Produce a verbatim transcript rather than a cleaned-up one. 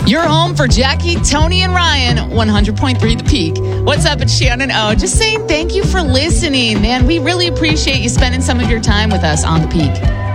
Your home for Jackie, Tony, and Ryan, one hundred point three The Peak. What's up? It's Shannon O. Just saying thank you for listening, man. We really appreciate you spending some of your time with us on The Peak.